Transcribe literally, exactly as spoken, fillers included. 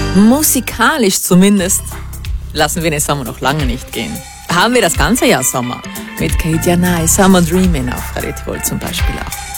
Musikalisch zumindest lassen wir den Sommer noch lange nicht gehen. Haben wir das ganze Jahr Sommer mit Kate Janai, Summer Dreamin' auf Radio Tirol zum Beispiel auch.